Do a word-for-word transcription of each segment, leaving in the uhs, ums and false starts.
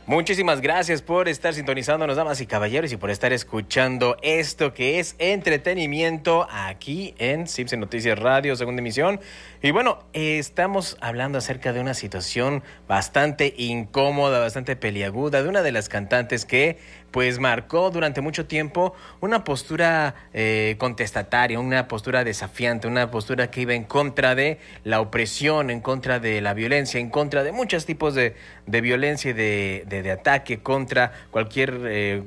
Muchísimas gracias por estar sintonizándonos, damas y caballeros, y por estar escuchando esto que es entretenimiento aquí en Cipse Noticias Radio, segunda emisión. Y bueno, eh, estamos hablando acerca de una situación bastante incómoda, bastante peliaguda, de una de las cantantes que pues marcó durante mucho tiempo una postura eh, contestataria, una postura desafiante, una postura que iba en contra de la opresión, en contra de la violencia, en contra de muchos tipos de, de violencia y de, de, de ataque contra cualquier eh,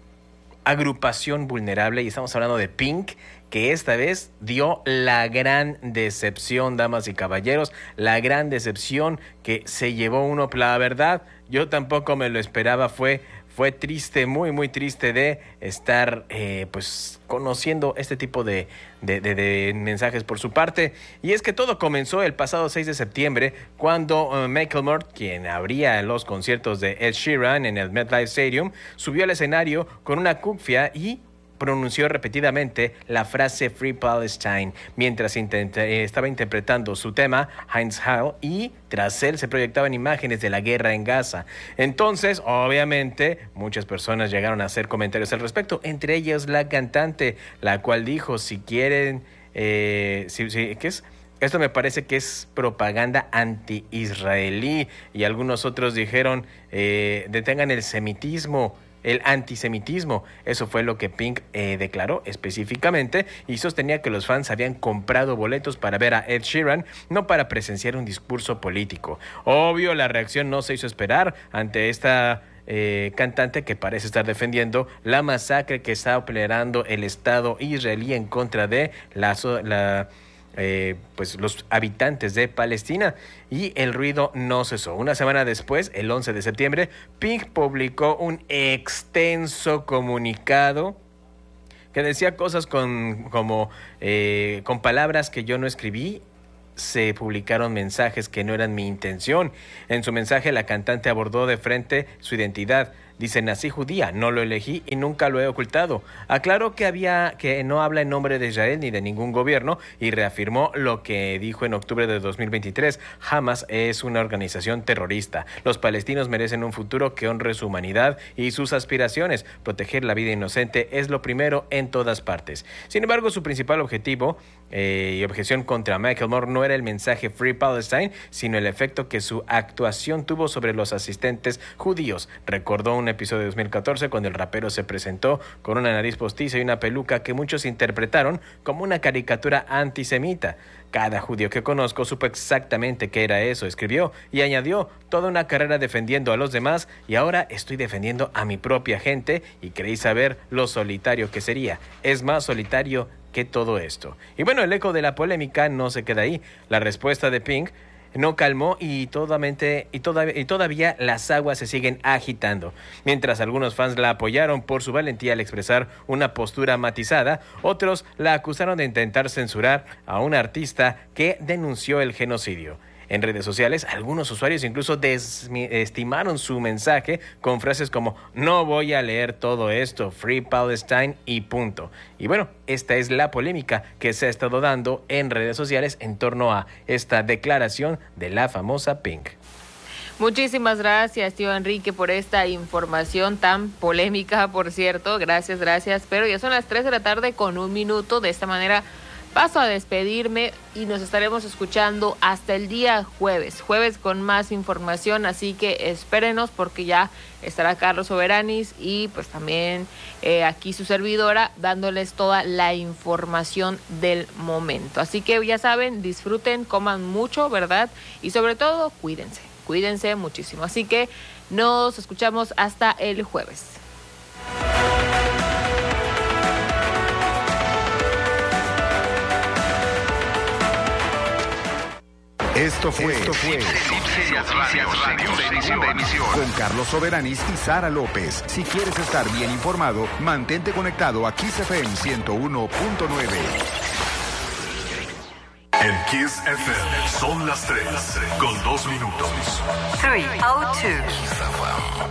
agrupación vulnerable. Y estamos hablando de Pink, que esta vez dio la gran decepción, damas y caballeros, la gran decepción que se llevó uno. La verdad, yo tampoco me lo esperaba, fue... Fue triste, muy, muy triste de estar eh, pues conociendo este tipo de, de, de, de mensajes por su parte. Y es que todo comenzó el pasado seis de septiembre cuando uh, Macklemore, quien abría los conciertos de Ed Sheeran en el MetLife Stadium, subió al escenario con una cufia y pronunció repetidamente la frase Free Palestine mientras intenta, eh, estaba interpretando su tema Heinz Heil, y tras él se proyectaban imágenes de la guerra en Gaza. Entonces, obviamente, muchas personas llegaron a hacer comentarios al respecto, entre ellos la cantante, la cual dijo, si quieren, eh, si, si, ¿qué es? Esto me parece que es propaganda anti-israelí, y algunos otros dijeron, eh, detengan el semitismo, el antisemitismo. Eso fue lo que Pink eh, declaró específicamente, y sostenía que los fans habían comprado boletos para ver a Ed Sheeran, no para presenciar un discurso político. Obvio, la reacción no se hizo esperar ante esta eh, cantante que parece estar defendiendo la masacre que está operando el Estado israelí en contra de la... la Eh, pues los habitantes de Palestina, y el ruido no cesó. Una semana después, el once de septiembre, Pink publicó un extenso comunicado que decía cosas con, como eh, con palabras que yo no escribí. Se publicaron mensajes que no eran mi intención. En su mensaje, la cantante abordó de frente su identidad. Dice, nací judía, no lo elegí y nunca lo he ocultado. Aclaró que había que no habla en nombre de Israel ni de ningún gobierno, y reafirmó lo que dijo en octubre de dos mil veintitrés. Hamas es una organización terrorista. Los palestinos merecen un futuro que honre su humanidad y sus aspiraciones. Proteger la vida inocente es lo primero en todas partes. Sin embargo, su principal objetivo eh, y objeción contra Macklemore no era el mensaje Free Palestine, sino el efecto que su actuación tuvo sobre los asistentes judíos. Recordó un episodio de dos mil catorce cuando el rapero se presentó con una nariz postiza y una peluca que muchos interpretaron como una caricatura antisemita. Cada judío que conozco supo exactamente qué era eso, escribió, y añadió, toda una carrera defendiendo a los demás y ahora estoy defendiendo a mi propia gente, y creí saber lo solitario que sería. Es más solitario que todo esto. Y bueno, el eco de la polémica no se queda ahí. La respuesta de Pink no calmó y, todamente, y, toda, y todavía las aguas se siguen agitando. Mientras algunos fans la apoyaron por su valentía al expresar una postura matizada, otros la acusaron de intentar censurar a un artista que denunció el genocidio. En redes sociales, algunos usuarios incluso desestimaron su mensaje con frases como no voy a leer todo esto, Free Palestine y punto. Y bueno, esta es la polémica que se ha estado dando en redes sociales en torno a esta declaración de la famosa Pink. Muchísimas gracias, tío Enrique, por esta información tan polémica, por cierto. Gracias, gracias. Pero ya son las tres de la tarde con un minuto. De esta manera paso a despedirme y nos estaremos escuchando hasta el día jueves. Jueves con más información, así que espérenos porque ya estará Carlos Soberanis y pues también eh, aquí su servidora dándoles toda la información del momento. Así que ya saben, disfruten, coman mucho, ¿verdad? Y sobre todo, cuídense, cuídense muchísimo. Así que nos escuchamos hasta el jueves. Esto fue, Esto fue segunda emisión con Carlos Soberanis y Sara López. Si quieres estar bien informado, mantente conectado a Kiss F M ciento uno punto nueve. En Kiss F M son las tres con dos minutos. tres oh dos.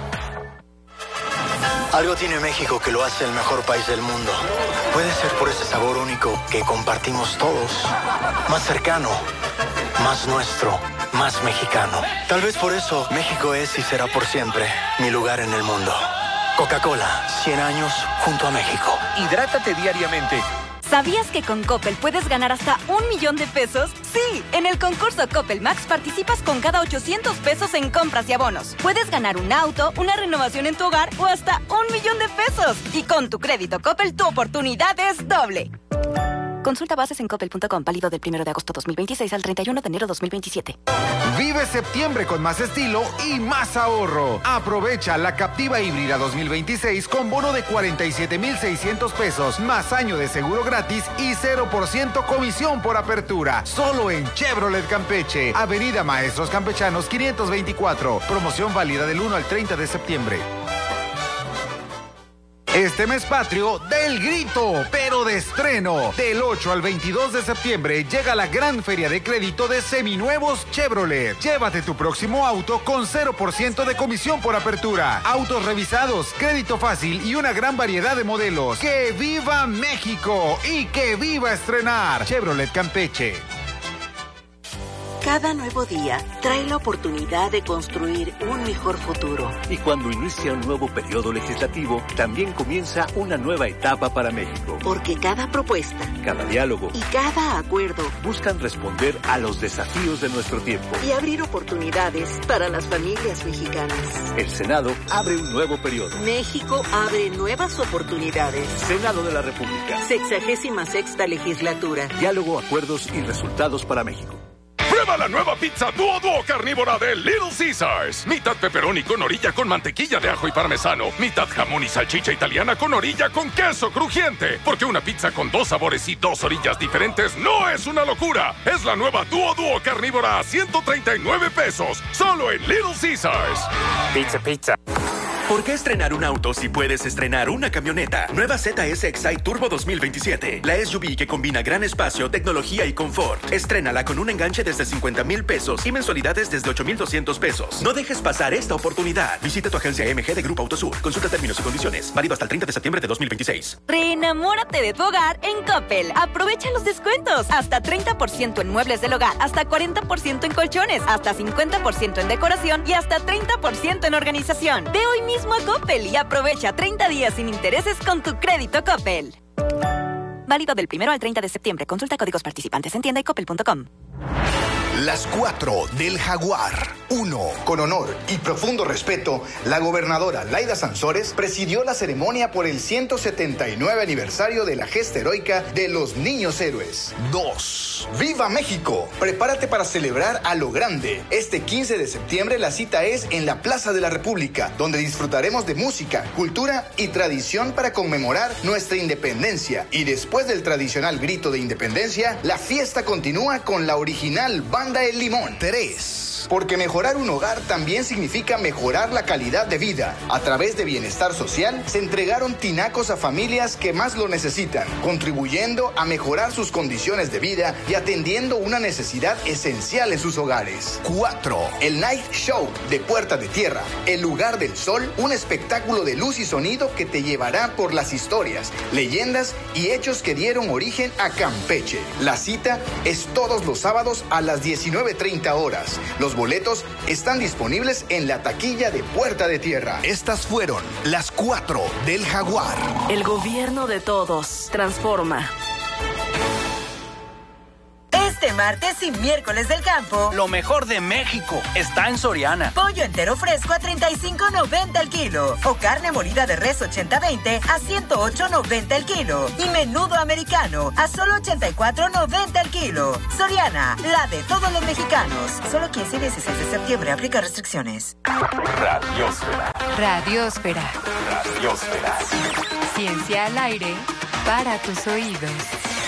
Algo tiene México que lo hace el mejor país del mundo. Puede ser por ese sabor único que compartimos todos. Más cercano, más nuestro, más más mexicano. Tal vez por eso México es y será por siempre mi lugar en el mundo. Coca-Cola, cien años junto a México. Hidrátate diariamente. ¿Sabías que con Coppel puedes ganar hasta un millón de pesos? Sí, en el concurso Coppel Max participas con cada ochocientos pesos en compras y abonos. Puedes ganar un auto, una renovación en tu hogar o hasta un millón de pesos. Y con tu crédito Coppel, tu oportunidad es doble. Consulta bases en coppel punto com, válido del primero de agosto dos mil veintiséis al treinta y uno de enero dos mil veintisiete. Vive septiembre con más estilo y más ahorro. Aprovecha la Captiva Híbrida dos mil veintiséis con bono de cuarenta y siete mil seiscientos pesos, más año de seguro gratis y cero por ciento comisión por apertura. Solo en Chevrolet Campeche, Avenida Maestros Campechanos quinientos veinticuatro. Promoción válida del uno al treinta de septiembre. Este mes patrio del grito, pero de estreno. Del ocho al veintidós de septiembre llega la gran feria de crédito de seminuevos Chevrolet. Llévate tu próximo auto con cero por ciento de comisión por apertura. Autos revisados, crédito fácil y una gran variedad de modelos. ¡Que viva México! ¡Y que viva estrenar! Chevrolet Campeche. Cada nuevo día trae la oportunidad de construir un mejor futuro. Y cuando inicia un nuevo periodo legislativo, también comienza una nueva etapa para México. Porque cada propuesta, cada diálogo y cada acuerdo buscan responder a los desafíos de nuestro tiempo y abrir oportunidades para las familias mexicanas. El Senado abre un nuevo periodo. México abre nuevas oportunidades. Senado de la República. Sexagésima sexta legislatura. Diálogo, acuerdos y resultados para México. Prueba la nueva pizza Duo Duo carnívora de Little Caesars. Mitad pepperoni con orilla con mantequilla de ajo y parmesano. Mitad jamón y salchicha italiana con orilla con queso crujiente. Porque una pizza con dos sabores y dos orillas diferentes no es una locura. Es la nueva Duo Duo carnívora a ciento treinta y nueve pesos. Solo en Little Caesars. Pizza, pizza. ¿Por qué estrenar un auto si puedes estrenar una camioneta? Nueva Z S Excite Turbo dos mil veintisiete. La S U V que combina gran espacio, tecnología y confort. Estrénala con un enganche desde cincuenta mil pesos y mensualidades desde ocho mil doscientos pesos. No dejes pasar esta oportunidad. Visita tu agencia M G de Grupo Autosur. Consulta términos y condiciones. Válido hasta el treinta de septiembre de dos mil veintiséis. Reenamórate de tu hogar en Coppel. Aprovecha los descuentos. Hasta treinta por ciento en muebles del hogar, hasta cuarenta por ciento en colchones, hasta cincuenta por ciento en decoración y hasta treinta por ciento en organización. Ve hoy mismo a Coppel y aprovecha treinta días sin intereses con tu crédito Coppel. Válido del primero al treinta de septiembre. Consulta códigos participantes en tienda y coppel punto com. Las cuatro del Jaguar. Uno. Con honor y profundo respeto, la gobernadora Laida Sansores presidió la ceremonia por el ciento setenta y nueve aniversario de la gesta heroica de los niños héroes. Dos. ¡Viva México! Prepárate para celebrar a lo grande. Este quince de septiembre la cita es en la Plaza de la República, donde disfrutaremos de música, cultura y tradición para conmemorar nuestra independencia. Y después del tradicional grito de independencia, la fiesta continúa con la original Banda El Limón. Tres. Porque mejorar un hogar también significa mejorar la calidad de vida. A través de Bienestar Social, se entregaron tinacos a familias que más lo necesitan, contribuyendo a mejorar sus condiciones de vida y atendiendo una necesidad esencial en sus hogares. Cuatro. El Night Show de Puerta de Tierra, el lugar del sol, un espectáculo de luz y sonido que te llevará por las historias, leyendas y hechos que dieron origen a Campeche. La cita es todos los sábados a las diecinueve treinta horas. Los boletos están disponibles en la taquilla de Puerta de Tierra. Estas fueron las cuatro del Jaguar. El gobierno de todos. Transforma. Este martes y miércoles del campo, lo mejor de México está en Soriana. Pollo entero fresco a treinta y cinco noventa el kilo. O carne molida de res ochenta veinte a ciento ocho noventa el kilo. Y menudo americano a solo ochenta y cuatro noventa el kilo. Soriana, la de todos los mexicanos. Solo quince y dieciséis de septiembre. Aplica restricciones. Radiosfera. Radiosfera. Radiosfera. Ciencia al aire para tus oídos.